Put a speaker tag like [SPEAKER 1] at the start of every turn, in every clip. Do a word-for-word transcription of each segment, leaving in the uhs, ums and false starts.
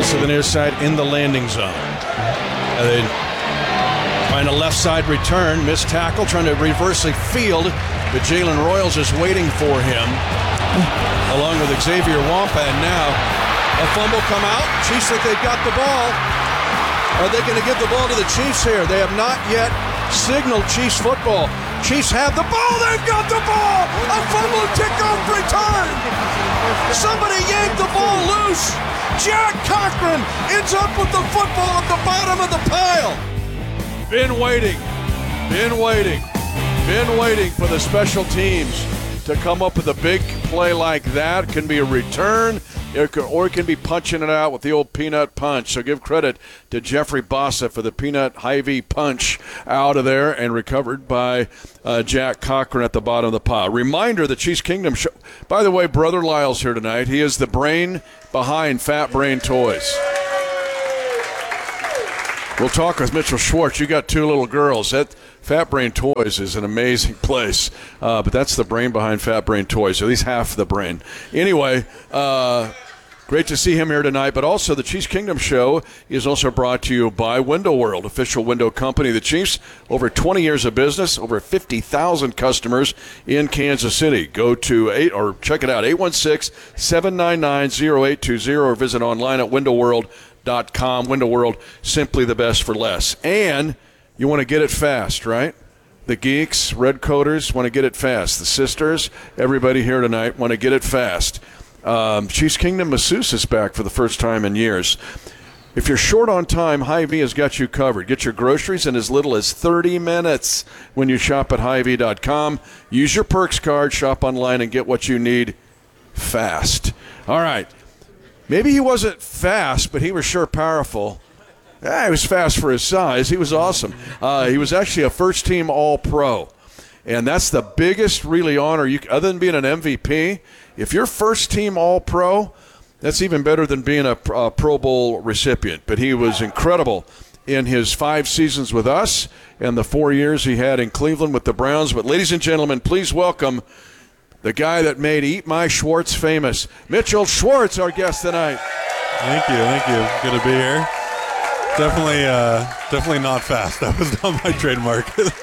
[SPEAKER 1] Pass to the near side in the landing zone. And they find a left side return. Missed tackle, trying to reverse the field. But Jalen Royals is waiting for him, along with Xavier Wampa. And now a fumble come out. Chiefs think they've got the ball. Are they going to give the ball to the Chiefs here? They have not yet signaled Chiefs football. Chiefs have the ball. They've got the ball. A fumble kickoff return. Somebody yanked the ball loose. Jack Cochran ends up with the football at the bottom of the pile. Been waiting. Been waiting. Been waiting for the special teams to come up with a big play like that. It can be a return, or it can be punching it out with the old peanut punch. So give credit to Jeffrey Bossa for the peanut Hy-Vee punch out of there, and recovered by uh, Jack Cochran at the bottom of the pile. Reminder, the Chiefs Kingdom show. By the way, Brother Lyle's here tonight. He is the brain behind Fat Brain Toys. We'll talk with Mitchell Schwartz. You got two little girls. That Fat Brain Toys is an amazing place, uh, but that's the brain behind Fat Brain Toys, or at least half the brain. Anyway, uh, great to see him here tonight, but also the Chiefs Kingdom Show is also brought to you by Window World, official window company. The Chiefs, over twenty years of business, over fifty thousand customers in Kansas City. Go to eight or check it out, eight one six, seven nine nine, zero eight two zero, or visit online at window world dot com. Window World, simply the best for less. And you want to get it fast, right? The geeks, red coaters want to get it fast. The sisters, everybody here tonight want to get it fast. Um, Chiefs Kingdom masseuse is back for the first time in years. If you're short on time, Hy-Vee has got you covered. Get your groceries in as little as thirty minutes when you shop at Hy Vee dot com. Use your Perks card, shop online, and get what you need fast. All right. Maybe he wasn't fast, but he was sure powerful. Yeah, he was fast for his size. He was awesome. Uh, he was actually a first-team All-Pro. And that's the biggest, really, honor, you, other than being an M V P. If you're first-team All-Pro, that's even better than being a, a Pro Bowl recipient. But he was incredible in his five seasons with us and the four years he had in Cleveland with the Browns. But, ladies and gentlemen, please welcome the guy that made Eat My Schwartz famous, Mitchell Schwartz, our guest tonight.
[SPEAKER 2] Thank you, thank you. Good to be here. Definitely, uh, definitely not fast. That was not my trademark.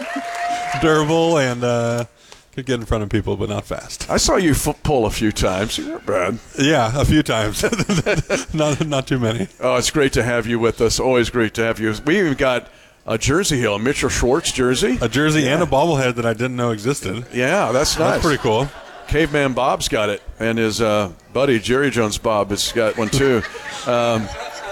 [SPEAKER 2] Durable and uh, could get in front of people, but not fast.
[SPEAKER 1] I saw you f- pull a few times. You weren't bad.
[SPEAKER 2] Yeah, a few times. not, not too many.
[SPEAKER 1] Oh, it's great to have you with us. Always great to have you. We even got a jersey here, a Mitchell Schwartz jersey.
[SPEAKER 2] A jersey yeah. and a bobblehead that I didn't know existed.
[SPEAKER 1] Yeah, that's nice.
[SPEAKER 2] That's pretty cool.
[SPEAKER 1] Caveman Bob's got it, and his uh, buddy Jerry Jones Bob has got one too. Um,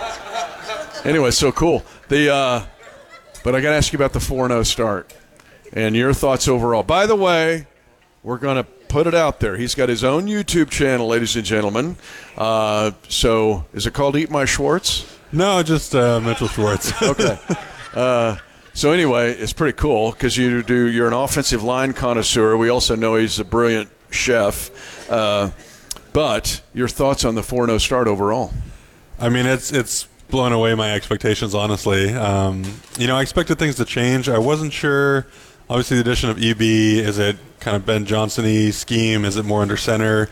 [SPEAKER 1] anyway, so cool. The uh, but I got to ask you about the four and oh start and your thoughts overall. By the way, we're going to put it out there. He's got his own YouTube channel, ladies and gentlemen. Uh, so is it called Eat My Schwartz?
[SPEAKER 2] No, just uh, Mitchell Schwartz.
[SPEAKER 1] Okay. Uh, so anyway, it's pretty cool because you do. You're an offensive line connoisseur. We also know he's a brilliant chef. Uh, but your thoughts on the four and oh start overall?
[SPEAKER 2] I mean, it's it's blown away my expectations, honestly. Um, you know, I expected things to change. I wasn't sure. Obviously, the addition of E B, is it kind of Ben Johnson-y scheme? Is it more under center?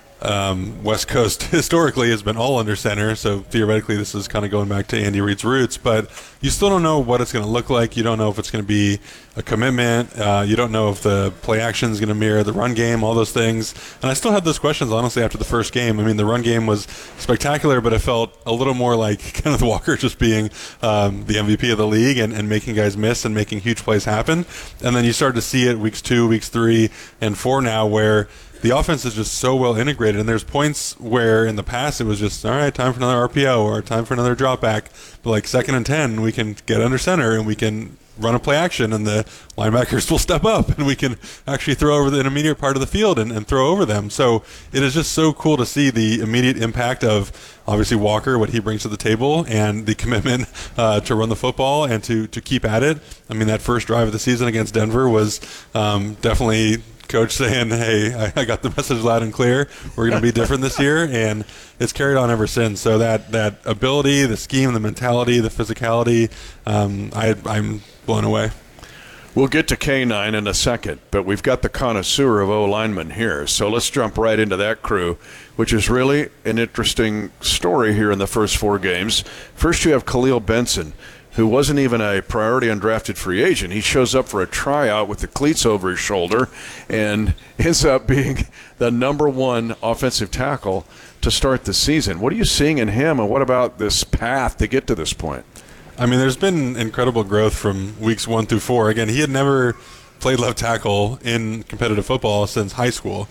[SPEAKER 2] Um, West Coast historically has been all under center, so theoretically this is kind of going back to Andy Reid's roots, but you still don't know what it's going to look like. You don't know if it's going to be a commitment. Uh, you don't know if the play action is going to mirror the run game, all those things. And I still had those questions, honestly, after the first game. I mean, the run game was spectacular, but it felt a little more like Kenneth Walker just being um, the M V P of the league and, and making guys miss and making huge plays happen. And then you start to see it weeks two, weeks three, and four now where the offense is just so well integrated, and there's points where in the past it was just, all right, time for another R P O or time for another drop back. But like second and ten, we can get under center and we can run a play action, and the linebackers will step up, and we can actually throw over the intermediate part of the field and, and throw over them. So it is just so cool to see the immediate impact of obviously Walker, what he brings to the table, and the commitment uh, to run the football and to, to keep at it. I mean, that first drive of the season against Denver was um, definitely coach saying, hey, I, I got the message loud and clear. We're going to be different this year, and it's carried on ever since. So that, that ability, the scheme, the mentality, the physicality, um, I, I'm blown away.
[SPEAKER 1] We'll get to K nine in a second, but we've got the connoisseur of O-linemen here. So let's jump right into that crew, which is really an interesting story here in the first four games. First, you have Khalil Benson, who wasn't even a priority undrafted free agent. He shows up for a tryout with the cleats over his shoulder and ends up being the number one offensive tackle to start the season. What are you seeing in him, and what about this path to get to this point?
[SPEAKER 2] I mean, there's been incredible growth from weeks one through four. Again, he had never played left tackle in competitive football since high school,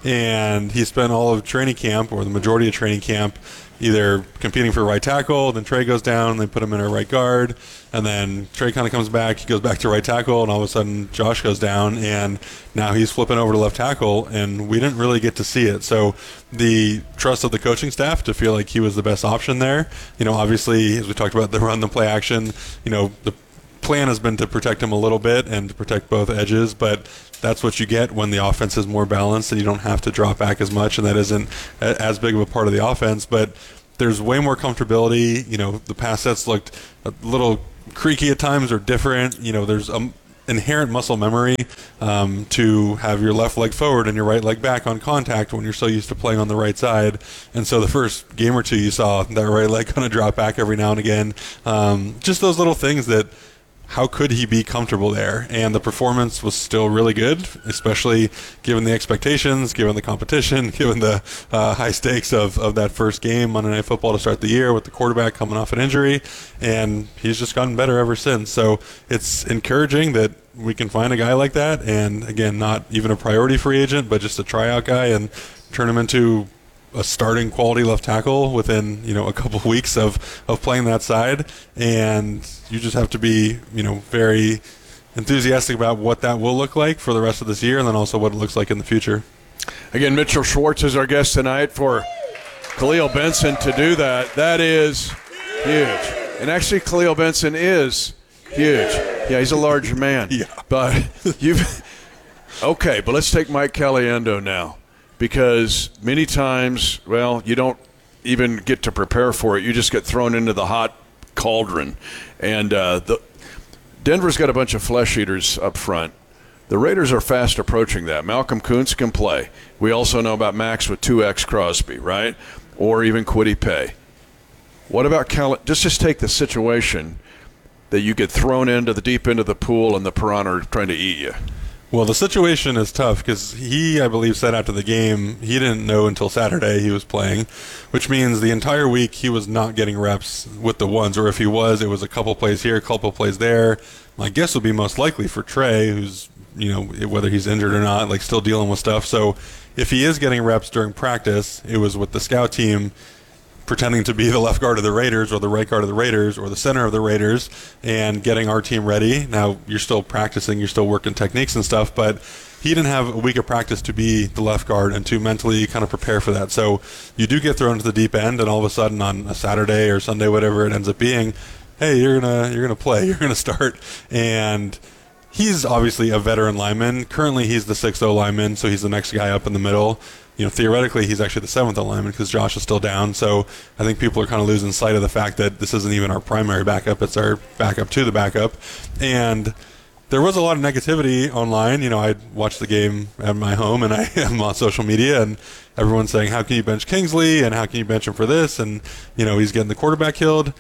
[SPEAKER 2] and he spent all of training camp, or the majority of training camp, either competing for right tackle, then Trey goes down, they put him in a right guard, and then Trey kind of comes back, he goes back to right tackle, and all of a sudden Josh goes down, and now he's flipping over to left tackle, and we didn't really get to see it. So the trust of the coaching staff to feel like he was the best option there, you know, obviously, as we talked about the run, the play action, you know, the plan has been to protect him a little bit and to protect both edges, but that's what you get when the offense is more balanced and you don't have to drop back as much, and that isn't as big of a part of the offense. But there's way more comfortability. You know, the pass sets looked a little creaky at times or different. You know, there's um, inherent muscle memory um, to have your left leg forward and your right leg back on contact when you're so used to playing on the right side. And so the first game or two you saw that right leg kind of drop back every now and again. Um, just those little things that, how could he be comfortable there? And the performance was still really good, especially given the expectations, given the competition, given the uh, high stakes of, of that first game, Monday Night Football, to start the year with the quarterback coming off an injury. And he's just gotten better ever since. So it's encouraging that we can find a guy like that. And again, not even a priority free agent, but just a tryout guy, and turn him into a starting quality left tackle within, you know, a couple of weeks of, of playing that side. And you just have to be, you know, very enthusiastic about what that will look like for the rest of this year, and then also what it looks like in the future.
[SPEAKER 1] Again, Mitchell Schwartz is our guest tonight. For Khalil Benson to do that, that is huge. And actually, Khalil Benson is huge. Yeah, he's a large man.
[SPEAKER 2] Yeah.
[SPEAKER 1] But you've – okay, but let's take Mike Caliendo now. Because many times, well, you don't even get to prepare for it. You just get thrown into the hot cauldron. And uh, the Denver's got a bunch of flesh eaters up front. The Raiders are fast approaching that. Malcolm Kuntz can play. We also know about Max with two X Crosby, right? Or even Kwity Paye. What about Cal? Just, just take the situation that you get thrown into the deep end of the pool and the piranha are trying to eat you.
[SPEAKER 2] Well, the situation is tough because he, I believe, said after the game he didn't know until Saturday he was playing, which means the entire week he was not getting reps with the ones, or if he was, it was a couple plays here, a couple plays there. My guess would be most likely for Trey, who's, you know, whether he's injured or not, like still dealing with stuff. So if he is getting reps during practice, it was with the scout team pretending to be the left guard of the Raiders or the right guard of the Raiders or the center of the Raiders and getting our team ready. Now, you're still practicing, you're still working techniques and stuff, but he didn't have a week of practice to be the left guard and to mentally kind of prepare for that. So you do get thrown to the deep end, and all of a sudden on a Saturday or Sunday, whatever it ends up being, hey, you're gonna you're gonna play, you're gonna start. And he's obviously a veteran lineman. Currently, he's the sixth O lineman, so he's the next guy up in the middle. You know, theoretically, he's actually the seventh O lineman because Josh is still down. So I think people are kind of losing sight of the fact that this isn't even our primary backup. It's our backup to the backup. And there was a lot of negativity online. You know, I watched the game at my home, and I am on social media, and everyone's saying, how can you bench Kingsley, and how can you bench him for this? And, you know, he's getting the quarterback killed.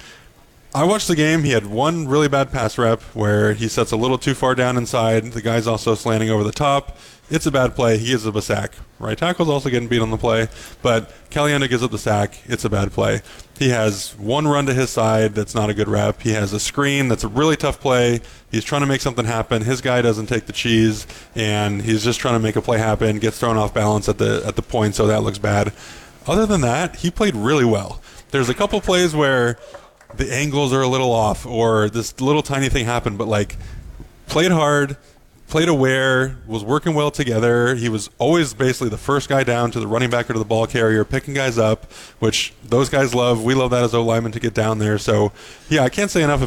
[SPEAKER 2] I watched the game. He had one really bad pass rep where he sets a little too far down inside. The guy's also slanting over the top. It's a bad play. He gives up a sack. Right tackle's also getting beat on the play, but Caliendo gives up the sack. It's a bad play. He has one run to his side that's not a good rep. He has a screen that's a really tough play. He's trying to make something happen. His guy doesn't take the cheese, and he's just trying to make a play happen, gets thrown off balance at the at the point, so that looks bad. Other than that, he played really well. There's a couple plays where the angles are a little off or this little tiny thing happened, but like played hard, played aware, was working well together. He was always basically the first guy down to the running back or to the ball carrier, picking guys up, which those guys love. We love that as O-linemen to get down there. So, yeah, I can't say enough about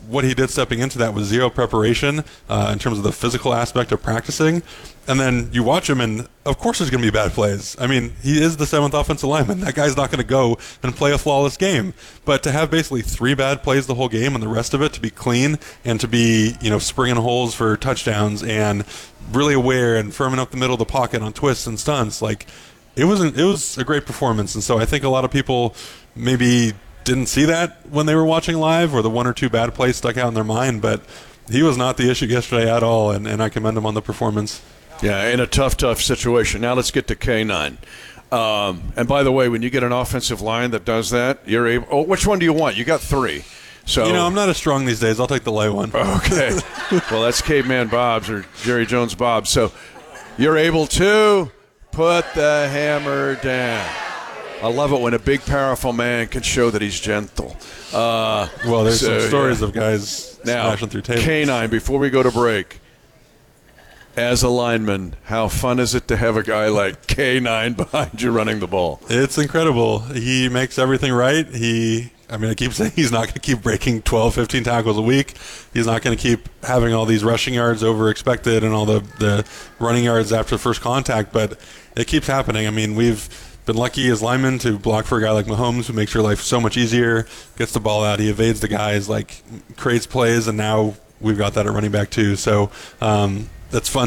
[SPEAKER 2] what he did stepping into that was zero preparation uh, in terms of the physical aspect of practicing. And then you watch him, and of course there's going to be bad plays. I mean, he is the seventh offensive lineman. That guy's not going to go and play a flawless game. But to have basically three bad plays the whole game and the rest of it to be clean and to be, you know, springing holes for touchdowns and really aware and firming up the middle of the pocket on twists and stunts, like, it was an, it was a great performance. And so I think a lot of people maybe didn't see that when they were watching live, or the one or two bad plays stuck out in their mind. But he was not the issue yesterday at all, and, and I commend him on the performance.
[SPEAKER 1] Yeah, in a tough, tough situation. Now let's get to K nine. Um, and by the way, when you get an offensive line that does that, you're able. Oh, which one do you want? You got three. So
[SPEAKER 2] you know, I'm not as strong these days. I'll take the light one.
[SPEAKER 1] Okay. Well, that's Caveman Bob's or Jerry Jones Bob's. So you're able to put the hammer down. I love it when a big, powerful man can show that he's gentle. Uh,
[SPEAKER 2] well, there's
[SPEAKER 1] so,
[SPEAKER 2] some stories
[SPEAKER 1] yeah.
[SPEAKER 2] of guys
[SPEAKER 1] now,
[SPEAKER 2] smashing through tables.
[SPEAKER 1] K nine, before we go to break, as a lineman, how fun is it to have a guy like K nine behind you running the ball?
[SPEAKER 2] It's incredible. He makes everything right. He, I mean, I keep saying he's not going to keep breaking twelve, fifteen tackles a week. He's not going to keep having all these rushing yards over expected and all the, the running yards after first contact, but it keeps happening. I mean, we've been lucky as linemen to block for a guy like Mahomes, who makes your life so much easier, gets the ball out, he evades the guys, like creates plays, and now we've got that at running back too. So um, that's fun.